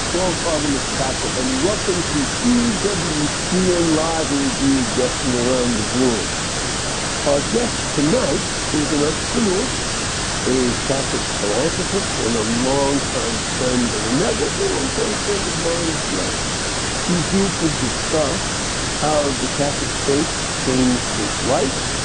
Paul Fargo, Mr. Patrick, and welcome to EWTN Live Review Guessing Around the World. Our guest tonight is an entrepreneur, a Catholic philanthropist, and a longtime friend of the network, a longtime friend of mine as well. He's here to discuss how the Catholic faith changed his life